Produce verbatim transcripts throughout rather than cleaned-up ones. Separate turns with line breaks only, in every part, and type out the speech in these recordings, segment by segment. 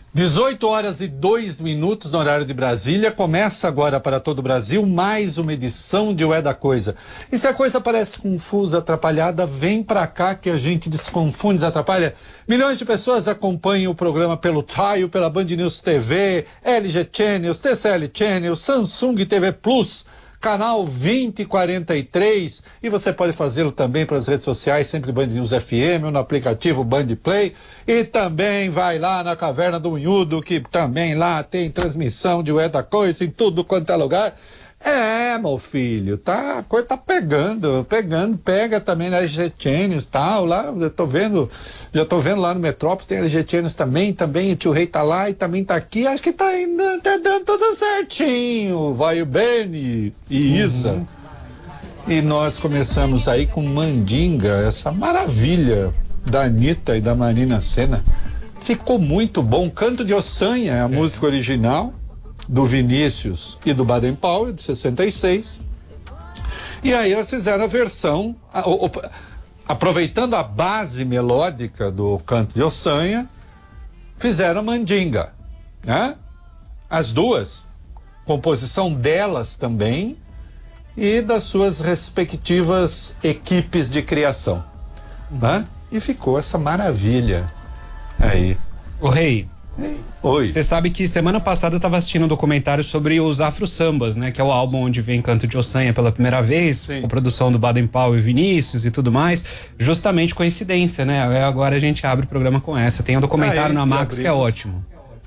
dezoito horas e dois minutos no horário de Brasília. Começa agora para todo o Brasil mais uma edição de Ué da Coisa. E se a coisa parece confusa, atrapalhada, vem pra cá que a gente desconfunde, desatrapalha. Milhões de pessoas acompanham o programa pelo Taio, pela Band News T V, L G Channels, T C L Channels, Samsung T V Plus, canal vinte e quarenta e três, e você pode fazê-lo também pelas redes sociais, sempre Band News F M, ou no aplicativo Band Play, e também vai lá na Caverna do Unhudo, que também lá tem transmissão de Ué da Coisa em tudo quanto é lugar. É, meu filho, tá, a coisa tá pegando, pegando, pega também na L G Channels e tal, lá, eu tô vendo, já tô vendo lá no Metrópolis, tem L G Channels também, também o Tio Rei tá lá e também tá aqui, acho que tá indo, tá dando tudo certinho, vai o Beni e Isa. Uhum. E nós começamos aí com Mandinga, essa maravilha da Anitta e da Marina Sena, ficou muito bom, Canto de Ossanha, a é. música original, do Vinícius e do Baden Powell, de sessenta e seis. E aí elas fizeram a versão, a, a, a, aproveitando a base melódica do Canto de Ossanha, fizeram Mandinga, né? As duas, composição delas também e das suas respectivas equipes de criação, né? E ficou essa maravilha aí.
O Rei,
oi.
Você sabe que semana passada eu estava assistindo um documentário sobre os Afro Sambas, né? Que é o álbum onde vem Canto de Ossanha pela primeira vez, Sim. com produção do Baden Powell e Vinícius e tudo mais. Justamente coincidência, né? Agora a gente abre o programa com essa. Tem um documentário aí, na Max que é ótimo.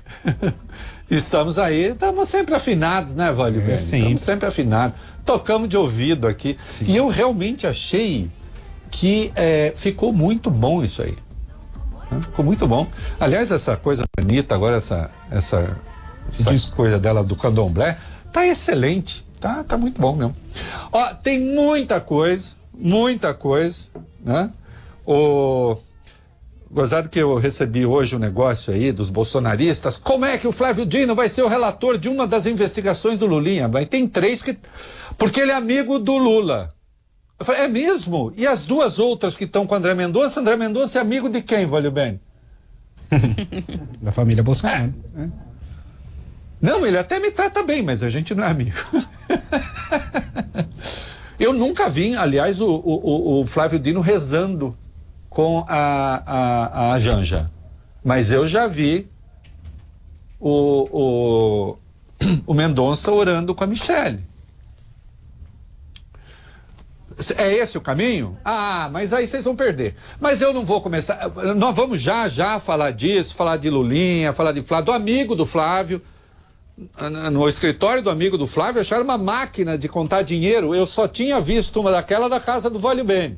Estamos aí, estamos sempre afinados, né, Vale Bem?
É,
estamos sempre afinados. Tocamos de ouvido aqui. Sim. E eu realmente achei que é, ficou muito bom isso aí. Ficou muito bom. Aliás, essa coisa da Anitta, agora essa, essa, essa coisa dela do candomblé, tá excelente. Tá, tá muito bom mesmo. Ó, tem muita coisa, muita coisa, né? O... Gozado que eu recebi hoje um negócio aí dos bolsonaristas. Como é que o Flávio Dino vai ser o relator de uma das investigações do Lulinha? Vai, tem três que... Porque ele é amigo do Lula. Eu falei, é mesmo? E as duas outras que estão com o André Mendonça? André Mendonça é amigo de quem, Valeu Bem?
Da família Bolsonaro.
É. Não, ele até me trata bem, mas a gente não é amigo. Eu nunca vi, aliás, o, o, o Flávio Dino rezando com a, a, a Janja. Mas eu já vi o, o, o Mendonça orando com a Michele. É esse o caminho? Ah, mas aí vocês vão perder. Mas eu não vou começar. Nós vamos já, já falar disso, falar de Lulinha, falar de Flávio, do amigo do Flávio. No escritório do amigo do Flávio acharam uma máquina de contar dinheiro. Eu só tinha visto uma daquela da casa do Vale Bem.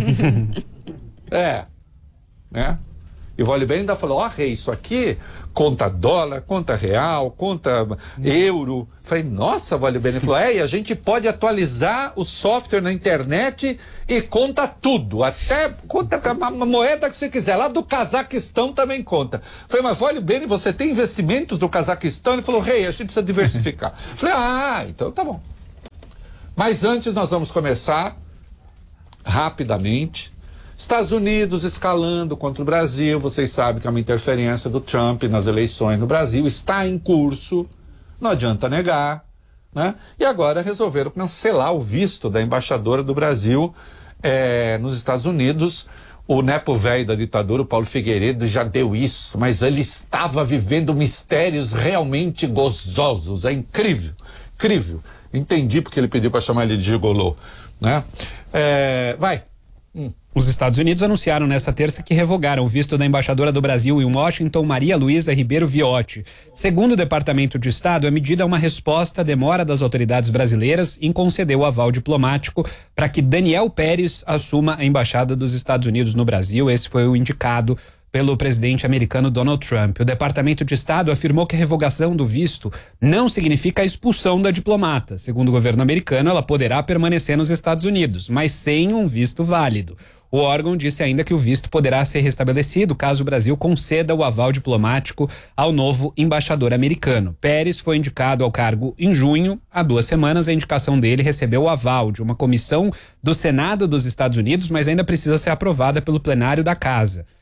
É, né? E o Vale Bem ainda falou, ó, oh, Rei, isso aqui conta dólar, conta real, conta euro. Falei, nossa, Vale Bem. Ele falou, é, e a gente pode atualizar o software na internet e conta tudo, até conta uma moeda que você quiser, lá do Cazaquistão também conta. Falei, mas Vale Bem, você tem investimentos do Cazaquistão? Ele falou, Rei, a gente precisa diversificar. Falei, ah, então tá bom. Mas antes nós vamos começar rapidamente. Estados Unidos escalando contra o Brasil, vocês sabem que é uma interferência do Trump nas eleições no Brasil, está em curso, não adianta negar, né? E agora resolveram cancelar o visto da embaixadora do Brasil é, nos Estados Unidos. O nepo velho da ditadura, o Paulo Figueiredo, já deu isso, mas ele estava vivendo mistérios realmente gozosos, é incrível, incrível. Entendi porque ele pediu para chamar ele de gigolô, né? É, vai. Hum.
Os Estados Unidos anunciaram nesta terça que revogaram o visto da embaixadora do Brasil em Washington, Maria Luísa Ribeiro Viotti. Segundo o Departamento de Estado, a medida é uma resposta à demora das autoridades brasileiras em conceder o aval diplomático para que Daniel Pérez assuma a embaixada dos Estados Unidos no Brasil. Esse foi o indicado pelo presidente americano Donald Trump. O Departamento de Estado afirmou que a revogação do visto não significa a expulsão da diplomata. Segundo o governo americano, ela poderá permanecer nos Estados Unidos, mas sem um visto válido. O órgão disse ainda que o visto poderá ser restabelecido caso o Brasil conceda o aval diplomático ao novo embaixador americano. Pérez foi indicado ao cargo em junho. Há duas semanas, a indicação dele recebeu o aval de uma comissão do Senado dos Estados Unidos, mas ainda precisa ser aprovada pelo plenário da Casa.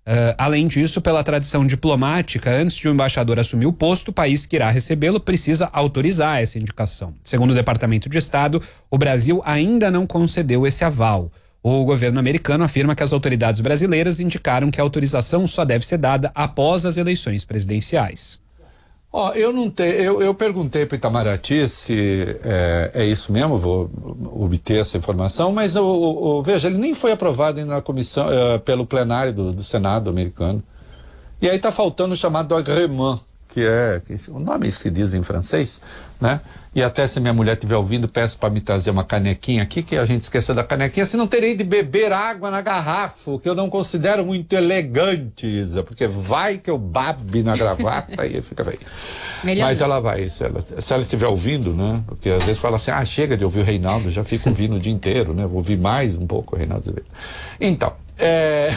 Uh, além disso, pela tradição diplomática, antes de o embaixador assumir o posto, o país que irá recebê-lo precisa autorizar essa indicação. Segundo o Departamento de Estado, o Brasil ainda não concedeu esse aval. O governo americano afirma que as autoridades brasileiras indicaram que a autorização só deve ser dada após as eleições presidenciais.
Ó, oh, eu não te, eu, eu perguntei para o Itamaraty se é, é isso mesmo, vou obter essa informação, mas o, o, o, veja, ele nem foi aprovado ainda na comissão, uh, pelo plenário do, do Senado americano. E aí está faltando o chamado agrément, que é, que, o nome se diz em francês, né? E até se minha mulher estiver ouvindo, peço para me trazer uma canequinha aqui, que a gente esqueceu da canequinha, se não terei de beber água na garrafa, que eu não considero muito elegante, Isa, porque vai que eu babe na gravata e fica feio. Mas ela vai, se ela, se ela estiver ouvindo, né? Porque às vezes fala assim, ah, chega de ouvir o Reinaldo, já fico ouvindo o dia inteiro, né? Vou ouvir mais um pouco o Reinaldo. Então, é...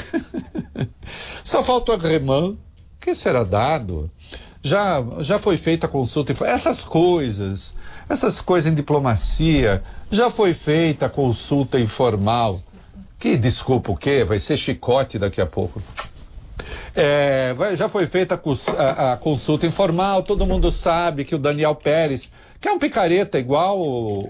só falta o agrément, que será dado... Já, já foi feita a consulta, essas coisas, essas coisas em diplomacia, já foi feita a consulta informal. Que desculpa o quê? Vai ser chicote daqui a pouco. É, vai, já foi feita a, a, a consulta informal, todo mundo sabe que o Daniel Pérez, que é um picareta igual o,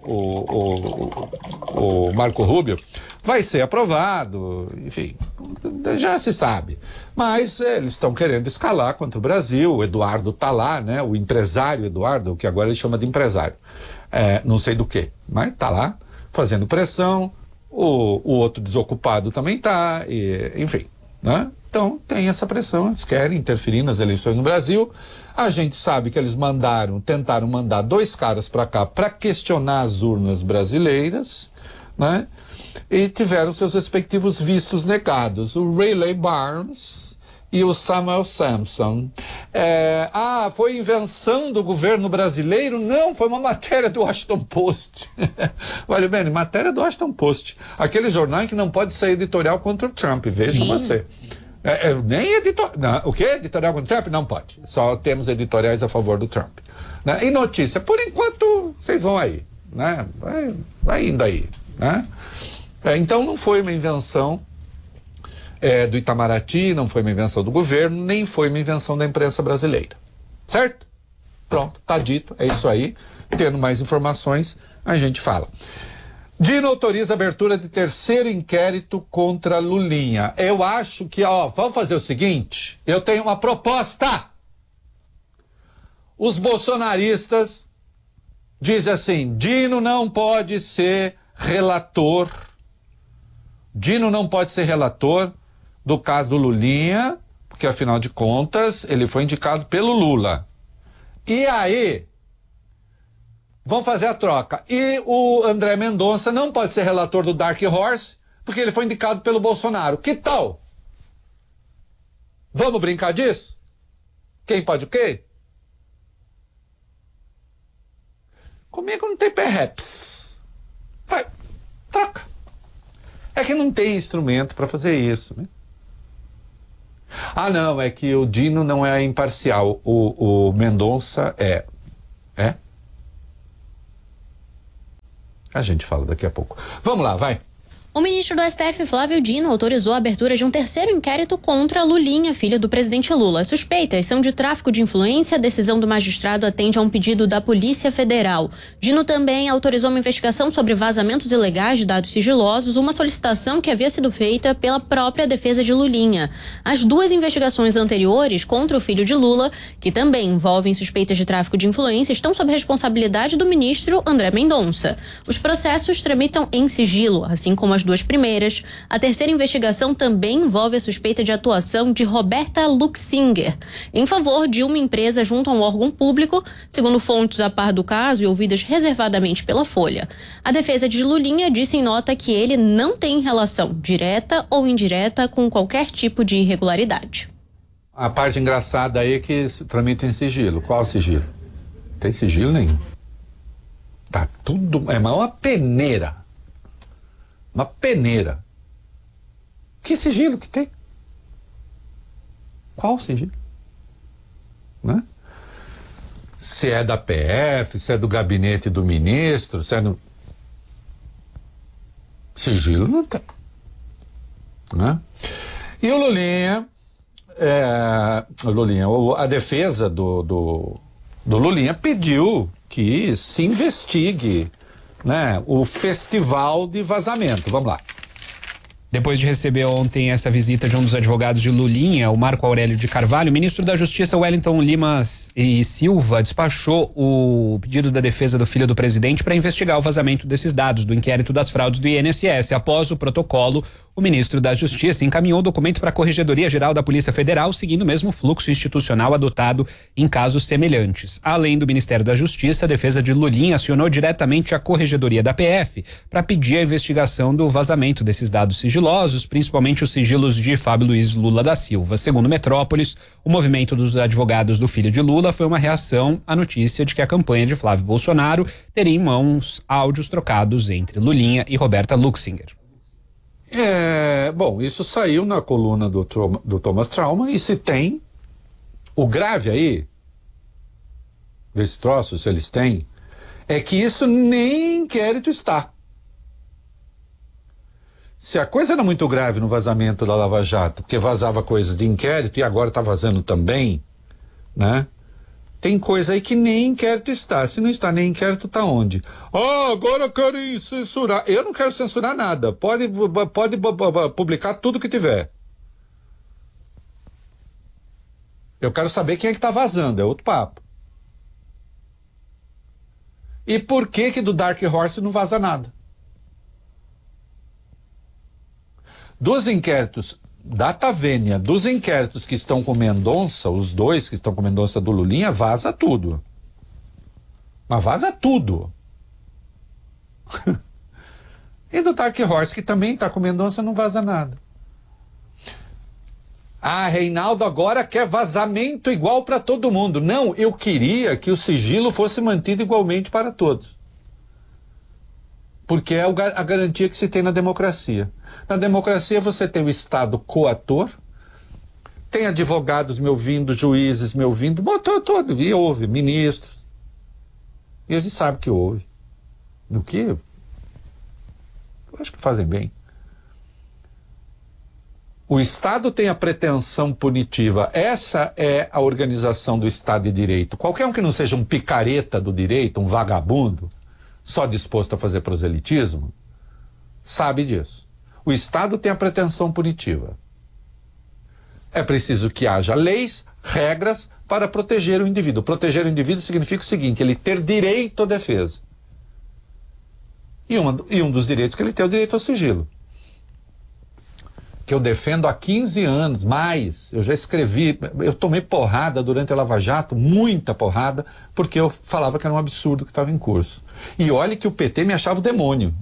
o, o, o Marco Rubio, vai ser aprovado, enfim, já se sabe. Mas é, eles estão querendo escalar contra o Brasil, o Eduardo tá lá, né? O empresário Eduardo, que agora ele chama de empresário, é, não sei do que, mas tá lá, fazendo pressão, o, o outro desocupado também tá, e, enfim, né? Então tem essa pressão, eles querem interferir nas eleições no Brasil. A gente sabe que eles mandaram, tentaram mandar dois caras para cá para questionar as urnas brasileiras, né? E tiveram seus respectivos vistos negados. O Riley Barnes e o Samuel Sampson. É, ah, foi invenção do governo brasileiro? Não, foi uma matéria do Washington Post. Olha bem, matéria do Washington Post. Aquele jornal que não pode ser editorial contra o Trump, veja você. É, é, nem editorial. O quê? Editorial contra o Trump? Não pode. Só temos editoriais a favor do Trump. Né? E notícia, por enquanto, vocês vão aí. Né? Vai, vai indo aí. Né? É, então não foi uma invenção é, do Itamaraty, não foi uma invenção do governo, nem foi uma invenção da imprensa brasileira. Certo? Pronto, tá dito, é isso aí. Tendo mais informações, a gente fala. Dino autoriza a abertura de terceiro inquérito contra Lulinha. Eu acho que, ó, vamos fazer o seguinte, eu tenho uma proposta. Os bolsonaristas dizem assim, Dino não pode ser relator, Dino não pode ser relator do caso do Lulinha, porque afinal de contas ele foi indicado pelo Lula. E aí, vão fazer a troca. E o André Mendonça não pode ser relator do Dark Horse, porque ele foi indicado pelo Bolsonaro. Que tal? Vamos brincar disso? Quem pode o quê? Comigo não tem perhaps. Vai, troca. É que não tem instrumento para fazer isso, né? Ah, não, é que o Dino não é imparcial. O, o Mendonça é. É? A gente fala daqui a pouco. Vamos lá, vai.
O ministro do S T F, Flávio Dino, autorizou a abertura de um terceiro inquérito contra Lulinha, filha do presidente Lula. As suspeitas são de tráfico de influência. A decisão do magistrado atende a um pedido da Polícia Federal. Dino também autorizou uma investigação sobre vazamentos ilegais de dados sigilosos, uma solicitação que havia sido feita pela própria defesa de Lulinha. As duas investigações anteriores contra o filho de Lula, que também envolvem suspeitas de tráfico de influência, estão sob responsabilidade do ministro André Mendonça. Os processos tramitam em sigilo, assim como as As duas primeiras. A terceira investigação também envolve a suspeita de atuação de Roberta Luxinger em favor de uma empresa junto a um órgão público, segundo fontes a par do caso e ouvidas reservadamente pela Folha. A defesa de Lulinha disse em nota que ele não tem relação direta ou indireta com qualquer tipo de irregularidade.
A parte engraçada aí é que tramita em sigilo. Qual sigilo? Não tem sigilo nenhum. Tá tudo... É uma peneira. Uma peneira. Que sigilo que tem? Qual sigilo? Né? Se é da P F, se é do gabinete do ministro, se é do... Sigilo não tem. Né? E o Lulinha, é, Lulinha, a defesa do, do, do Lulinha pediu que se investigue, né, o festival de vazamento. Vamos lá.
Depois de receber ontem essa visita de um dos advogados de Lulinha, o Marco Aurélio de Carvalho, o ministro da Justiça, Wellington Lima e Silva, despachou o pedido da defesa do filho do presidente para investigar o vazamento desses dados do inquérito das fraudes do I N S S. Após o protocolo, o ministro da Justiça encaminhou o documento para a Corregedoria Geral da Polícia Federal, seguindo o mesmo fluxo institucional adotado em casos semelhantes. Além do Ministério da Justiça, a defesa de Lulinha acionou diretamente a Corregedoria da P F para pedir a investigação do vazamento desses dados sigilosos, principalmente os sigilos de Fábio Luiz Lula da Silva. Segundo Metrópolis, o movimento dos advogados do filho de Lula foi uma reação à notícia de que a campanha de Flávio Bolsonaro teria em mãos áudios trocados entre Lulinha e Roberta Luxinger.
É, bom, isso saiu na coluna do, do Thomas Trauma, e se tem o grave aí desse troço, se eles têm, é que isso nem inquérito está. Se a coisa era muito grave no vazamento da Lava Jato, porque vazava coisas de inquérito e agora está vazando também, né? Tem coisa aí que nem inquérito está. Se não está nem inquérito, está onde? Ah, agora querem censurar. Eu não quero censurar nada. Pode, pode publicar tudo que tiver. Eu quero saber quem é que está vazando, é outro papo. E por que que do Dark Horse não vaza nada? Dos inquéritos da Tavênia, dos inquéritos que estão com Mendonça, os dois que estão com Mendonça do Lulinha, vaza tudo. Mas vaza tudo. E do Dark Horse, que também está com Mendonça, não vaza nada. Ah, Reinaldo agora quer vazamento igual para todo mundo. Não, eu queria que o sigilo fosse mantido igualmente para todos. Porque é a garantia que se tem na democracia. Na democracia você tem o Estado coator, tem advogados me ouvindo, juízes me ouvindo, botou todo, e ouve, ministros. E a gente sabe que ouve. No que? Eu acho que fazem bem. O Estado tem a pretensão punitiva. Essa é a organização do Estado de Direito. Qualquer um que não seja um picareta do direito, um vagabundo, só disposto a fazer proselitismo, sabe disso. O Estado tem a pretensão punitiva. É preciso que haja leis, regras para proteger o indivíduo. Proteger o indivíduo significa o seguinte, ele ter direito à defesa. E, uma, e um dos direitos que ele tem é o direito ao sigilo. Que eu defendo há quinze anos, mais. Eu já escrevi, eu tomei porrada durante a Lava Jato, muita porrada, porque eu falava que era um absurdo que estava em curso. E olha que o P T me achava o demônio.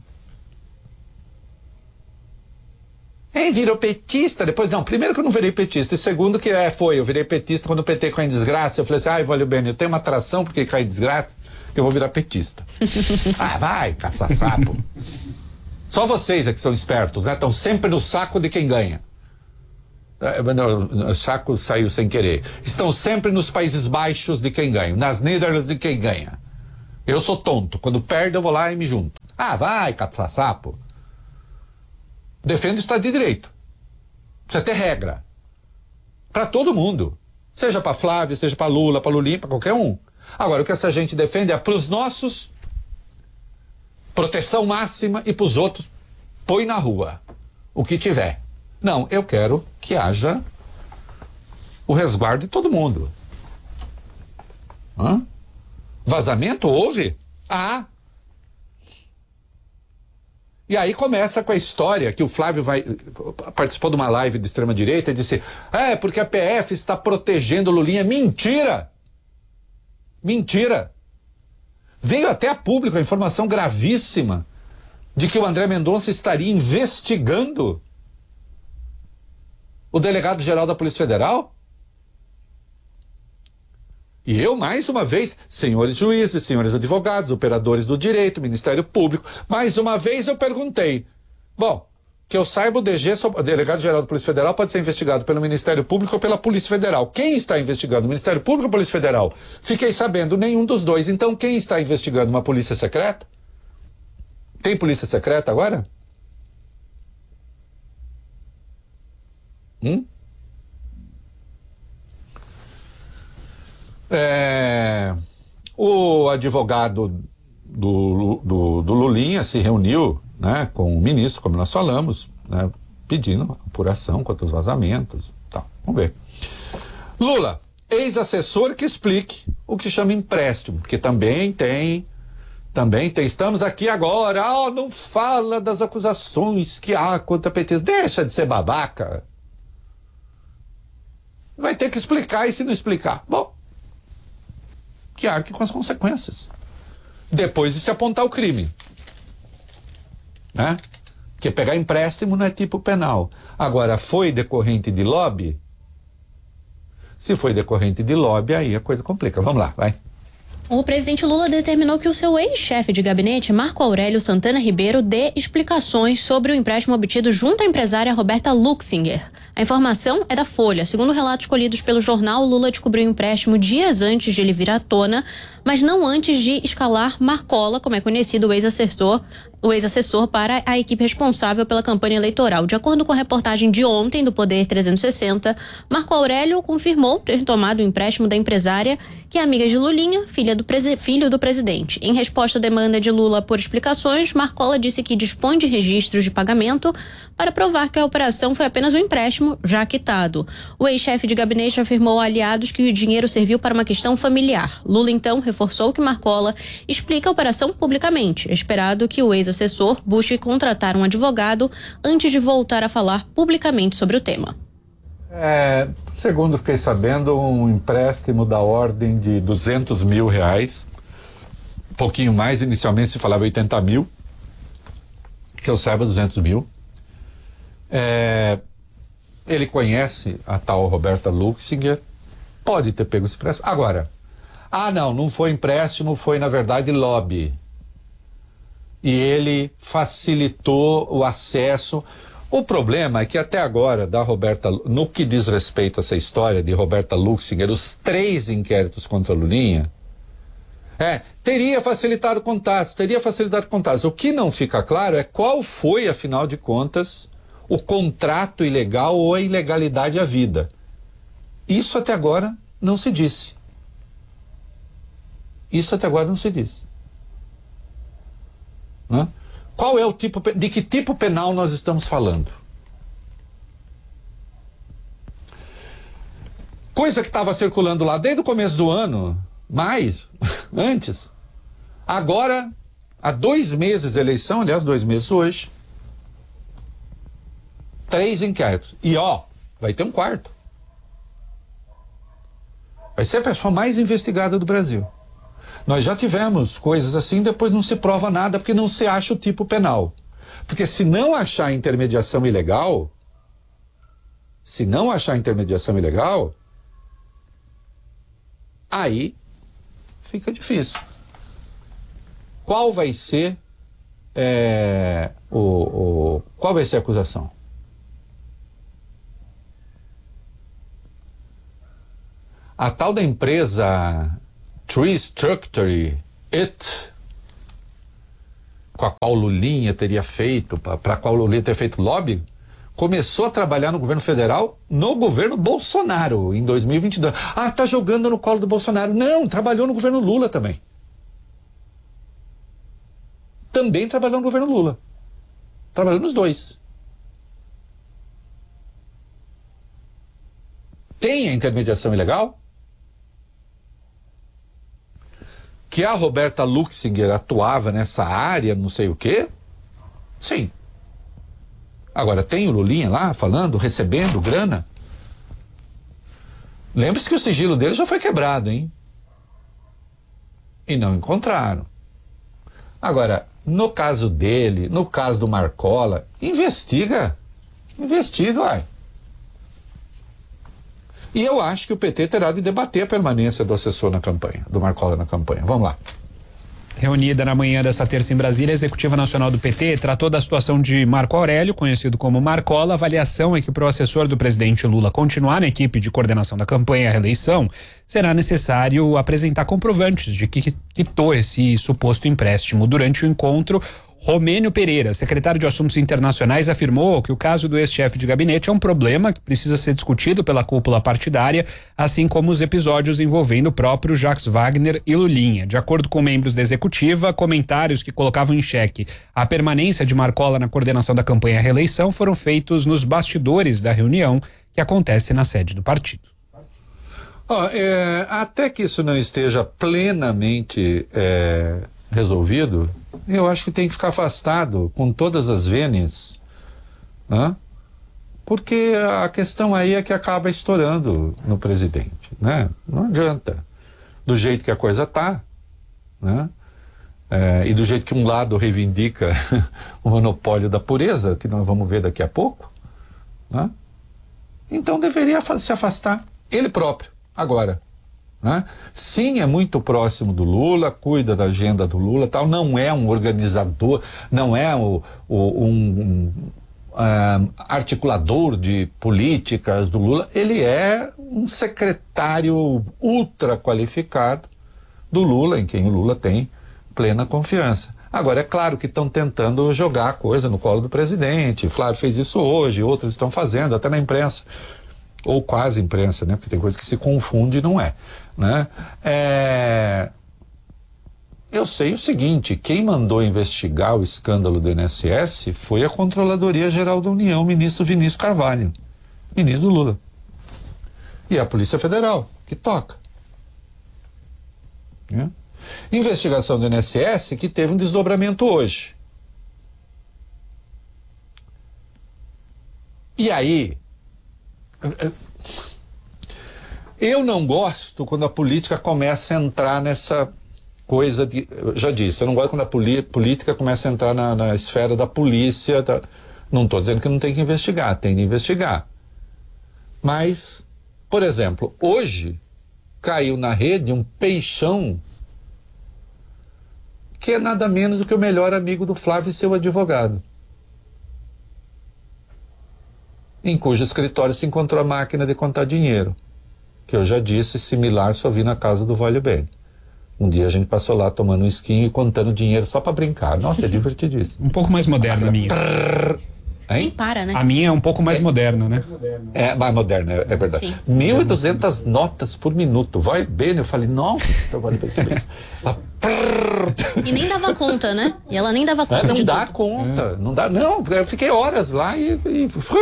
Hein, virou petista? Depois, não, primeiro que eu não virei petista, e segundo que é, foi, eu virei petista quando o P T caiu em desgraça, eu falei assim, ai, valeu bem, eu tenho uma atração porque cai em desgraça, que eu vou virar petista. Ah, vai, caça-sapo. Só vocês é que são espertos, né? Estão sempre no saco de quem ganha. É, não, o saco saiu sem querer. Estão sempre nos Países Baixos de quem ganha, nas Netherlands de quem ganha. Eu sou tonto, quando perde eu vou lá e me junto. Ah, vai, caça-sapo. Defendo o Estado de Direito. Precisa ter regra. Para todo mundo. Seja para Flávio, seja para Lula, para Lulinha, para qualquer um. Agora, o que essa gente defende é para os nossos, proteção máxima, e para os outros, põe na rua. O que tiver. Não, eu quero que haja o resguardo de todo mundo. Hã? Vazamento? Houve? Ah. E aí começa com a história que o Flávio vai, participou de uma live de extrema-direita e disse, é, porque a P F está protegendo o Lulinha. Mentira! Mentira! Veio até a público a informação gravíssima de que o André Mendonça estaria investigando o delegado-geral da Polícia Federal. E eu, mais uma vez, senhores juízes, senhores advogados, operadores do direito, Ministério Público, mais uma vez eu perguntei, bom, que eu saiba, o D G, o delegado-geral da Polícia Federal, pode ser investigado pelo Ministério Público ou pela Polícia Federal. Quem está investigando? O Ministério Público ou a Polícia Federal? Fiquei sabendo, nenhum dos dois. Então, quem está investigando? Uma polícia secreta? Tem polícia secreta agora? Hum? é, o advogado do, do, do Lulinha se reuniu, né, com o ministro, como nós falamos, né, pedindo apuração quanto aos vazamentos. Tá, vamos ver. Lula, ex-assessor que explique o que chama empréstimo, porque também tem, também tem, estamos aqui agora, oh, não fala das acusações que há contra petistas, deixa de ser babaca. Vai ter que explicar, e se não explicar, bom, que arque com as consequências. Depois de se apontar o crime. Né? Porque pegar empréstimo não é tipo penal. Agora, foi decorrente de lobby? Se foi decorrente de lobby, aí a coisa complica. Vamos lá, vai.
O presidente Lula determinou que o seu ex-chefe de gabinete, Marco Aurélio Santana Ribeiro, dê explicações sobre o empréstimo obtido junto à empresária Roberta Luxinger. A informação é da Folha. Segundo relatos colhidos pelo jornal, Lula descobriu o empréstimo dias antes de ele vir à tona, mas não antes de escalar Marcola, como é conhecido o ex-assessor, o ex-assessor para a equipe responsável pela campanha eleitoral. De acordo com a reportagem de ontem do Poder trezentos e sessenta, Marco Aurélio confirmou ter tomado o empréstimo da empresária, que é amiga de Lulinha, filha do presi- filho do presidente. Em resposta à demanda de Lula por explicações, Marcola disse que dispõe de registros de pagamento para provar que a operação foi apenas um empréstimo já quitado. O ex-chefe de gabinete afirmou a aliados que o dinheiro serviu para uma questão familiar. Lula, então, reforçou que Marcola explica a operação publicamente. É esperado que o ex-assessor busque contratar um advogado antes de voltar a falar publicamente sobre o tema.
É, segundo fiquei sabendo, um empréstimo da ordem de duzentos mil reais, um pouquinho mais, inicialmente se falava oitenta mil, que eu saiba duzentos mil. É, ele conhece a tal Roberta Luxinger, pode ter pego esse empréstimo. Agora, ah não, não foi empréstimo, foi na verdade lobby. E ele facilitou o acesso. O problema é que até agora, da Roberta, no que diz respeito a essa história de Roberta Luxinger, os três inquéritos contra a Lulinha, é, teria facilitado contatos, teria facilitado contatos. O que não fica claro é qual foi, afinal de contas, o contrato ilegal ou a ilegalidade à vida. Isso até agora não se disse. Isso até agora não se disse. Né? Qual é o tipo, de que tipo penal nós estamos falando? Coisa que estava circulando lá desde o começo do ano, mais, antes. Agora, há dois meses de eleição, aliás, dois meses hoje, três inquéritos. E ó, vai ter um quarto. Vai ser a pessoa mais investigada do Brasil. Nós já tivemos coisas assim, depois não se prova nada porque não se acha o tipo penal. Porque se não achar intermediação ilegal, se não achar intermediação ilegal, aí fica difícil. Qual vai ser é, o, o, qual vai ser a acusação? A tal da empresa Tree Structure, It, com a qual Lulinha teria feito, para a qual Lulinha teria feito lobby, começou a trabalhar no governo federal, no governo Bolsonaro, em dois mil e vinte e dois. Ah, tá jogando no colo do Bolsonaro. Não, trabalhou no governo Lula também. Também trabalhou no governo Lula. Trabalhou nos dois. Tem a intermediação ilegal? Que a Roberta Luxinger atuava nessa área, não sei o quê? Sim. Agora, tem o Lulinha lá falando, recebendo grana? Lembre-se que o sigilo dele já foi quebrado, hein? E não encontraram. Agora, no caso dele, no caso do Marcola, investiga. Investiga, uai. E eu acho que o P T terá de debater a permanência do assessor na campanha, do Marcola na campanha. Vamos lá.
Reunida na manhã dessa terça em Brasília, a Executiva Nacional do P T tratou da situação de Marco Aurélio, conhecido como Marcola. A avaliação é que para o assessor do presidente Lula continuar na equipe de coordenação da campanha à reeleição, será necessário apresentar comprovantes de que quitou esse suposto empréstimo. Durante o encontro, Romênio Pereira, secretário de Assuntos Internacionais, afirmou que o caso do ex-chefe de gabinete é um problema que precisa ser discutido pela cúpula partidária, assim como os episódios envolvendo o próprio Jacques Wagner e Lulinha. De acordo com membros da executiva, comentários que colocavam em xeque a permanência de Marcola na coordenação da campanha à reeleição foram feitos nos bastidores da reunião que acontece na sede do partido.
Oh, é, até que isso não esteja plenamente é, resolvido, eu acho que tem que ficar afastado com todas as vênias, né? Porque a questão aí é que acaba estourando no presidente, né? Não adianta. Do jeito que a coisa tá, né? É, e do jeito que um lado reivindica o monopólio da pureza, que nós vamos ver daqui a pouco, né? Então deveria se afastar, ele próprio. Agora, né? Sim, é muito próximo do Lula, cuida da agenda do Lula, tal, não é um organizador, não é o, o, um, um uh, articulador de políticas do Lula, ele é um secretário ultra qualificado do Lula, em quem o Lula tem plena confiança. Agora, é claro que estão tentando jogar a coisa no colo do presidente, Flávio fez isso hoje, outros estão fazendo, até na imprensa. Ou quase imprensa, né? Porque tem coisa que se confunde e não é, né? É... Eu sei o seguinte, quem mandou investigar o escândalo do I N S S foi a Controladoria Geral da União, o ministro Vinícius Carvalho, ministro do Lula. E a Polícia Federal, que toca. Né? Investigação do I N S S que teve um desdobramento hoje. E aí... Eu não gosto quando a política começa a entrar nessa coisa de... Eu já disse, eu não gosto quando a política começa a entrar na, na esfera da polícia. Da, não estou dizendo que não tem que investigar, tem que investigar. Mas, por exemplo, hoje caiu na rede um peixão que é nada menos do que o melhor amigo do Flávio e seu advogado, em cujo escritório se encontrou a máquina de contar dinheiro, que eu já disse, similar só vi na casa do Vale Bene. Um dia a gente passou lá tomando um esquinho e contando dinheiro só para brincar. Nossa, é divertidíssimo.
Um pouco mais moderna a minha.
Nem para, né?
A minha é um pouco mais é, moderna, né?
É, mais moderna, é, é verdade.
Sim.
mil e duzentas notas por minuto. Vai bem, eu falei, nossa, Vale Bene.
E nem dava conta, né? E ela nem dava conta.
É, não
de
dá
tudo.
conta, é. não dá, não, eu fiquei horas lá e, e,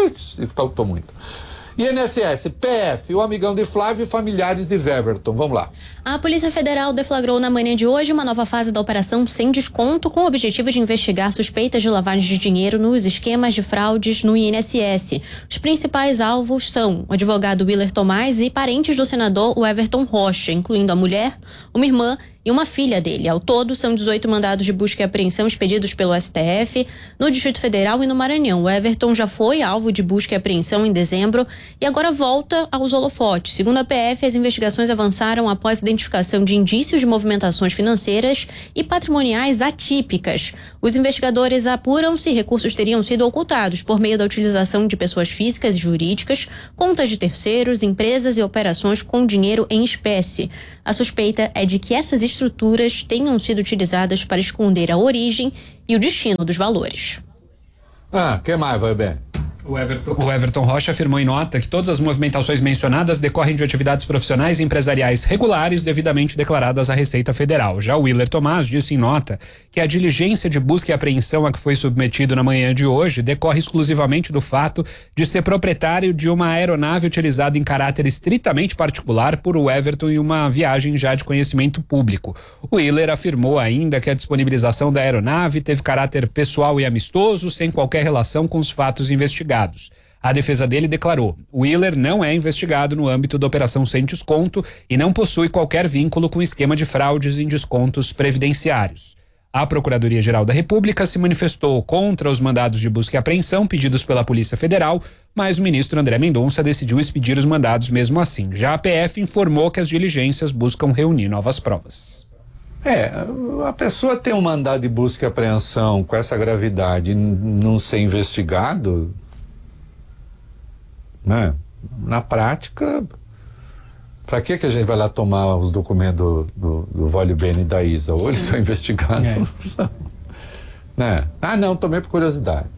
e faltou muito. I N S S, P F, o amigão de Flávio e familiares de Weverton. Vamos lá.
A Polícia Federal deflagrou na manhã de hoje uma nova fase da operação Sem Desconto, com o objetivo de investigar suspeitas de lavagem de dinheiro nos esquemas de fraudes no I N S S. Os principais alvos são o advogado Willer Tomás e parentes do senador Everton Rocha, incluindo a mulher, uma irmã e uma filha dele. Ao todo, são dezoito mandados de busca e apreensão expedidos pelo S T F no Distrito Federal e no Maranhão. O Everton já foi alvo de busca e apreensão em dezembro e agora volta aos holofotes. Segundo a P F, as investigações avançaram após a identificação de indícios de movimentações financeiras e patrimoniais atípicas. Os investigadores apuram se recursos teriam sido ocultados por meio da utilização de pessoas físicas e jurídicas, contas de terceiros, empresas e operações com dinheiro em espécie. A suspeita é de que essas estruturas tenham sido utilizadas para esconder a origem e o destino dos valores.
Ah, que mais, vai bem?
O Everton. o Everton Rocha afirmou em nota que todas as movimentações mencionadas decorrem de atividades profissionais e empresariais regulares devidamente declaradas à Receita Federal. Já o Willer Tomás disse em nota que a diligência de busca e apreensão a que foi submetido na manhã de hoje decorre exclusivamente do fato de ser proprietário de uma aeronave utilizada em caráter estritamente particular por o Everton em uma viagem já de conhecimento público. O Willer afirmou ainda que a disponibilização da aeronave teve caráter pessoal e amistoso, sem qualquer relação com os fatos investigados. A defesa dele declarou: o Willer não é investigado no âmbito da Operação Sem Desconto e não possui qualquer vínculo com o esquema de fraudes em descontos previdenciários. A Procuradoria-Geral da República se manifestou contra os mandados de busca e apreensão pedidos pela Polícia Federal, mas o ministro André Mendonça decidiu expedir os mandados mesmo assim. Já a P F informou que as diligências buscam reunir novas provas.
É, a pessoa tem um mandado de busca e apreensão com essa gravidade e não ser investigado, né? Na prática, para que que a gente vai lá tomar os documentos do, do, do Vale Bene e da Isa? Ou eles são investigados,
é.
ou não são. Né? Ah, não, tomei por curiosidade.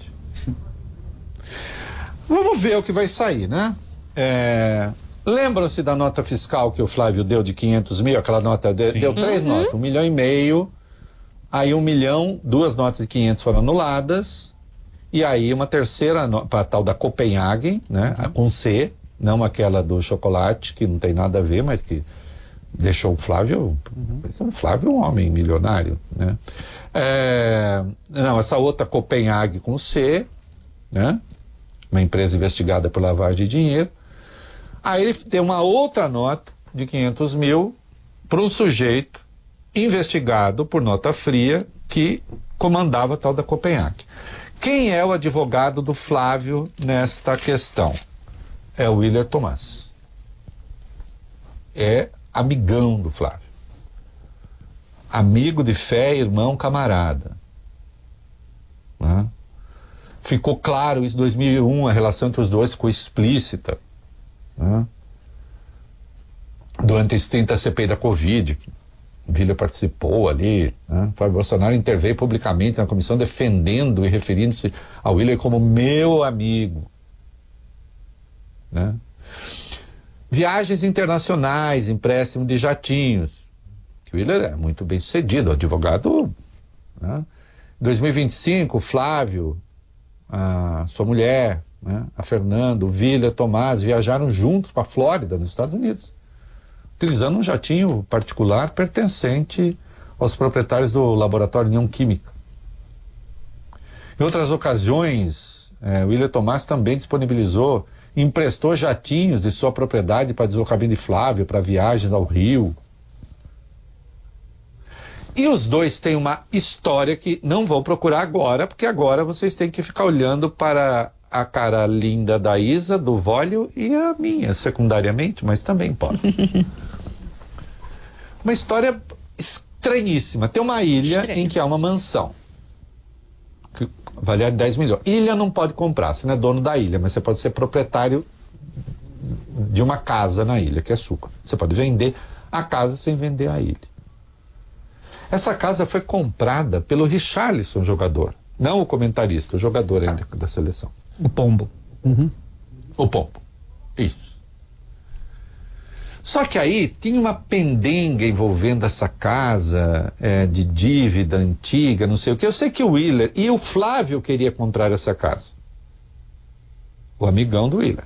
Vamos ver o que vai sair, né? É, lembram-se da nota fiscal que o Flávio deu de quinhentos mil? Aquela nota, de, deu três uhum. notas, um milhão e meio, aí um milhão, duas notas de quinhentos foram anuladas, e aí uma terceira, para a tal da Copenhagen, né? Uhum. A com C, não aquela do chocolate, que não tem nada a ver, mas que deixou o Flávio, uhum. o Flávio um homem milionário, né? É, não, essa outra Copenhagen com C, né? Uma empresa investigada por lavagem de dinheiro. Aí ele tem uma outra nota de quinhentos mil para um sujeito investigado por nota fria que comandava a tal da Copenhagen. Quem é o advogado do Flávio nesta questão? É o Willer Tomás. É amigão do Flávio. Amigo de fé, irmão, camarada. Né? Ficou claro isso em dois mil e um, a relação entre os dois ficou explícita. Né? Durante esse tempo da C P I da Covid, que o Willer participou ali, né? Flávio Bolsonaro interveio publicamente na comissão defendendo e referindo-se ao Willer como meu amigo. Né? Viagens internacionais, empréstimo de jatinhos. O Willer é muito bem sucedido, advogado. Né? Em dois mil e vinte e cinco, o Flávio, a sua mulher, né, a Fernanda, o Willer, Tomás, viajaram juntos para a Flórida, nos Estados Unidos, utilizando um jatinho particular pertencente aos proprietários do laboratório União Química. Em outras ocasiões, é, o Willer Tomás também disponibilizou, emprestou jatinhos de sua propriedade para deslocamento de Flávio, para viagens ao Rio. E os dois têm uma história que não vão procurar agora, porque agora vocês têm que ficar olhando para a cara linda da Isa, do Vólio, e a minha, secundariamente, mas também pode. Uma história estranhíssima. Tem uma ilha Estranho. em que há uma mansão, que vale dez milhões. Ilha não pode comprar, você não é dono da ilha, mas você pode ser proprietário de uma casa na ilha, que é sua. Você pode vender a casa sem vender a ilha. Essa casa foi comprada pelo Richarlison, jogador. Não o comentarista, o jogador ainda da seleção.
O Pombo. Uhum.
O Pombo. Isso. Só que aí tinha uma pendenga envolvendo essa casa, é, de dívida antiga, não sei o que. Eu sei que o Willer e o Flávio queria comprar essa casa. O amigão do Willer.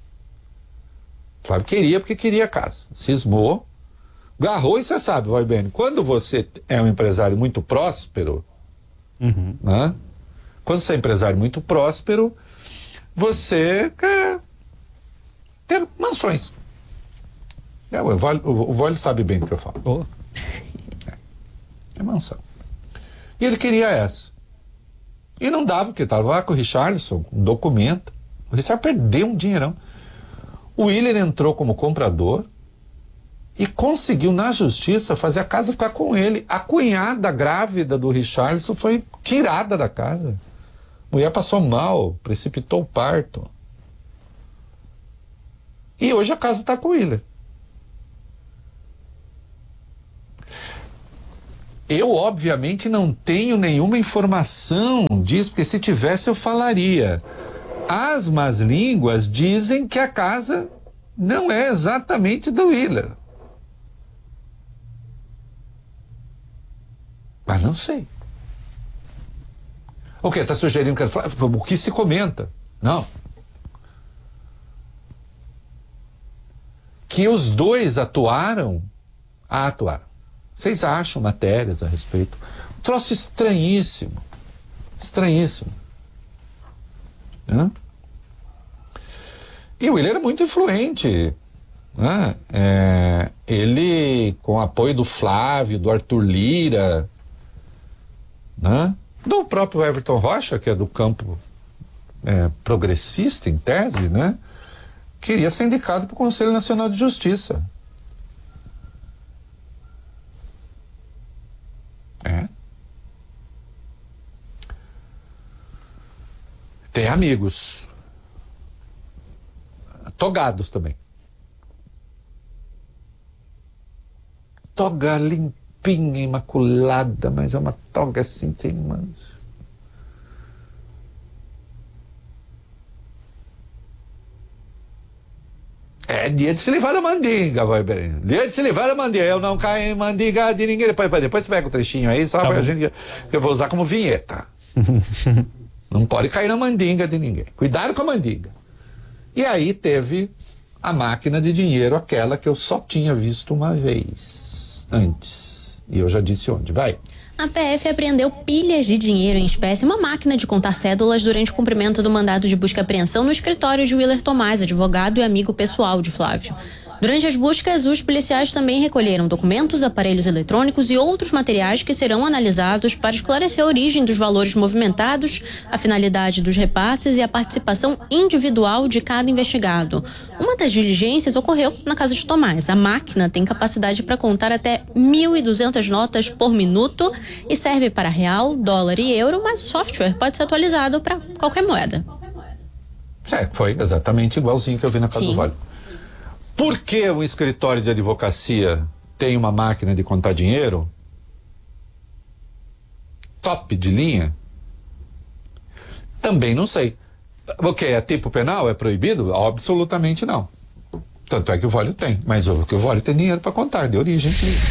O Flávio queria porque queria a casa. Cismou. Garrou, e você sabe, vai bem, quando você é um empresário muito próspero, uhum. né? Quando você é empresário muito próspero, você quer ter mansões. É, o Vólio sabe bem do que eu falo.
Oh.
É, é mansão. E ele queria essa. E não dava, porque estava lá com o Richarlison, um documento. O Richarlison perdeu um dinheirão. O Willer entrou como comprador e conseguiu, na justiça, fazer a casa ficar com ele. A cunhada grávida do Richarlison foi tirada da casa. A mulher passou mal, precipitou o parto. E hoje a casa está com o Willer. Eu, obviamente, não tenho nenhuma informação disso, porque se tivesse eu falaria. As más línguas dizem que a casa não é exatamente do Willer. Mas não sei. O que? Está sugerindo que o que se comenta? Não. Que os dois atuaram? Ah, atuaram. Vocês acham matérias a respeito? Um troço estranhíssimo. Estranhíssimo. Hã? E o Willer era muito influente. Né? É, ele, com o apoio do Flávio, do Arthur Lira, né? Do próprio Everton Rocha, que é do campo é, progressista, em tese, né? Queria ser indicado para o Conselho Nacional de Justiça. É. Tem amigos. Togados também. Toga limpinha, imaculada, mas é uma toga assim, sem mancha. É dia de se livrar da mandinga, vai bem. Dia de se livrar da mandinga. Eu não caio em mandinga de ninguém. Depois, depois você pega o trechinho aí, só tá pra gente. Eu vou usar como vinheta. Não pode cair na mandinga de ninguém. Cuidado com a mandinga. E aí teve a máquina de dinheiro, aquela que eu só tinha visto uma vez antes. E eu já disse onde. Vai.
A P F apreendeu pilhas de dinheiro em espécie, uma máquina de contar cédulas durante o cumprimento do mandado de busca e apreensão no escritório de Willer Tomás, advogado e amigo pessoal de Flávio. Durante as buscas, os policiais também recolheram documentos, aparelhos eletrônicos e outros materiais que serão analisados para esclarecer a origem dos valores movimentados, a finalidade dos repasses e a participação individual de cada investigado. Uma das diligências ocorreu na casa de Tomás. A máquina tem capacidade para contar até mil e duzentas notas por minuto e serve para real, dólar e euro, mas o software pode ser atualizado para qualquer moeda.
É, foi exatamente igualzinho que eu vi na casa
Sim.
do Vale. Por que um escritório de advocacia tem uma máquina de contar dinheiro top de linha? Também não sei. O que é tipo penal? É proibido? Absolutamente não. Tanto é que o Vólio tem. Mas o que o Vólio tem dinheiro para contar, de origem.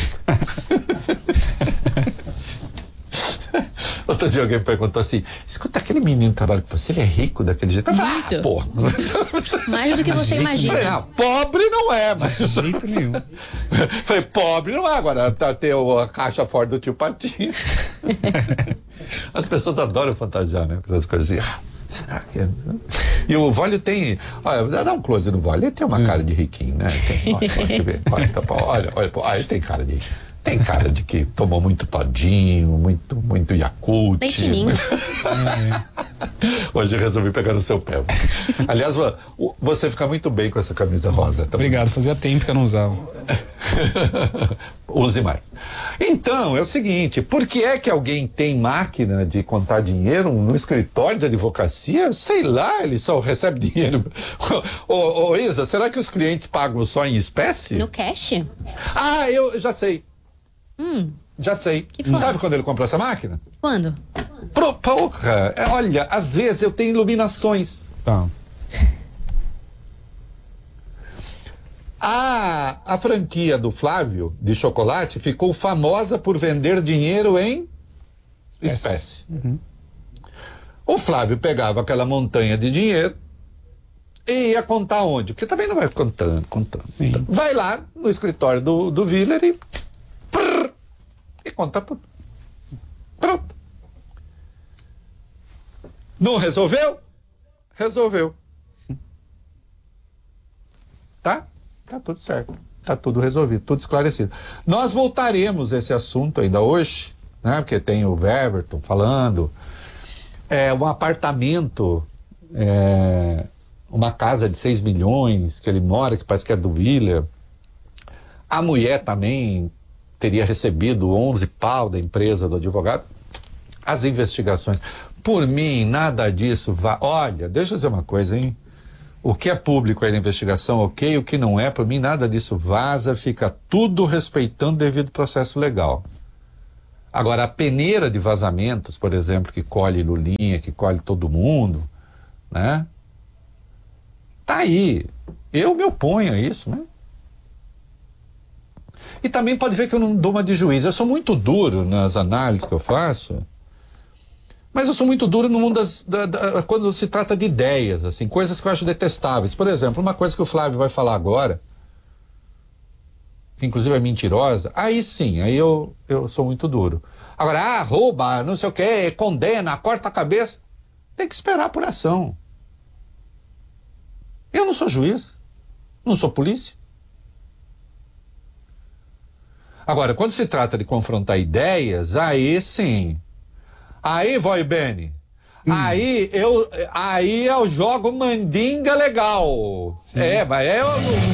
Outro dia alguém perguntou assim: escuta, aquele menino que trabalha com você, ele é rico daquele jeito?
Muito.
Ah, pô.
Mais do que você imagina.
Falei, ah, pobre não é, mas.
De jeito nenhum.
Falei, pobre não é, agora tá, tem a caixa fora do tio Patinho. As pessoas adoram fantasiar, né? Essas coisas assim. Ah, será que é? E o Vólio tem. Olha, dá um close no Vólio. Ele tem uma cara de riquinho, né? Tem, olha, olha, ver, olha, tá, olha, olha, olha, ele tem cara de. Tem cara de que tomou muito todinho, muito, muito Yakult.
Leitinho.
Muito... Hoje eu resolvi pegar no seu pé. Aliás, você fica muito bem com essa camisa rosa. Também.
Obrigado, fazia tempo que eu não usava.
Use mais. Então, é o seguinte, por que é que alguém tem máquina de contar dinheiro no escritório da advocacia? Sei lá, ele só recebe dinheiro. Ô, ô Isa, será que os clientes pagam só em espécie?
No cash?
Ah, eu já sei.
Hum.
Já sei. Sabe quando ele comprou essa máquina?
Quando?
Pro, porra, é, olha, às vezes eu tenho iluminações.
Tá.
A, a franquia do Flávio de chocolate ficou famosa por vender dinheiro em espécie.
Uhum.
O Flávio pegava aquela montanha de dinheiro e ia contar onde? Porque também não vai contando, contando. contando. Vai lá no escritório do, do Willer e prrr, e conta tudo. Pronto. Não resolveu? Resolveu. Tá? Tá tudo certo. Tá tudo resolvido, tudo esclarecido. Nós voltaremos a esse assunto ainda hoje, né? Porque tem o Weverton falando. É um apartamento, é, uma casa de seis milhões que ele mora, que parece que é do Willer. A mulher também teria recebido onze pau da empresa do advogado. As investigações. Por mim, nada disso vai. Olha, deixa eu dizer uma coisa, hein? O que é público aí na investigação, ok. O que não é, por mim, nada disso vaza. Fica tudo respeitando o devido processo legal. Agora, a peneira de vazamentos, por exemplo, que colhe Lulinha, que colhe todo mundo, né? Tá aí. Eu me oponho a isso, né? E também pode ver que eu não dou uma de juiz. Eu sou muito duro nas análises que eu faço, mas eu sou muito duro no mundo das, da, da, quando se trata de ideias, assim, coisas que eu acho detestáveis. Por exemplo, uma coisa que o Flávio vai falar agora, que inclusive é mentirosa, aí sim, aí eu, eu sou muito duro. Agora, ah, rouba, não sei o que, condena, corta a cabeça, tem que esperar a apuração. Eu não sou juiz, não sou polícia. Agora, quando se trata de confrontar ideias, aí sim. Aí, Voi Bene, hum. aí, eu, aí eu jogo mandinga legal. Sim. É, mas é... Eu,